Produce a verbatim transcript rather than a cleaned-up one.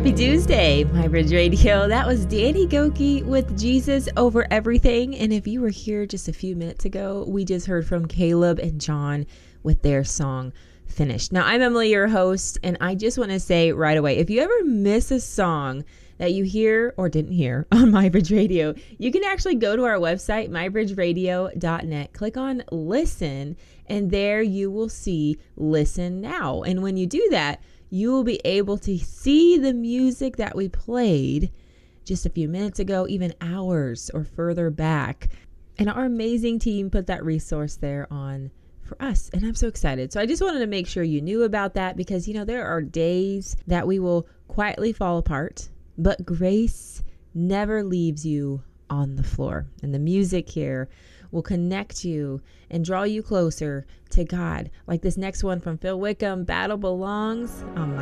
Happy Tuesday, My Bridge Radio. That was Danny Gokey with Jesus Over Everything. And if you were here just a few minutes ago, we just heard from Caleb and John with their song, Finished. Now, I'm Emily, your host, and I just want to say right away, if you ever miss a song that you hear or didn't hear on My Bridge Radio, you can actually go to our website, my bridge radio dot net, click on Listen, and there you will see Listen Now. And when you do that, you will be able to see the music that we played just a few minutes ago, even hours or further back. And our amazing team put that resource there on for us. And I'm so excited. So I just wanted to make sure you knew about that because, you know, there are days that we will quietly fall apart, but grace never leaves you on the floor. And the music here will connect you and draw you closer to God. Like this next one from Phil Wickham, Battle Belongs on